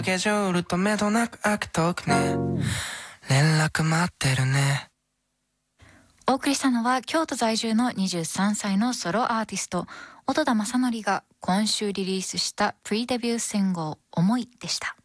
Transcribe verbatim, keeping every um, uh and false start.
スケジュールと目となく開けとくね。連絡待ってるね。 お送りしたのは京都在住のにじゅうさんさいのソロアーティスト音田正則が今週リリースしたプリデビューシングル「思い」でした。